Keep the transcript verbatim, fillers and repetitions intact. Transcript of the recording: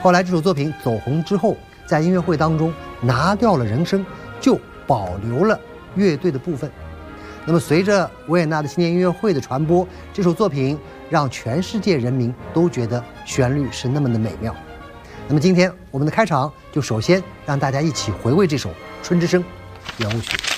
后来这首作品走红之后，在音乐会当中拿掉了人声，就保留了乐队的部分。那么随着维也纳的新年音乐会的传播，这首作品让全世界人民都觉得旋律是那么的美妙。那么今天我们的开场就首先让大家一起回味这首《春之声》圆舞曲。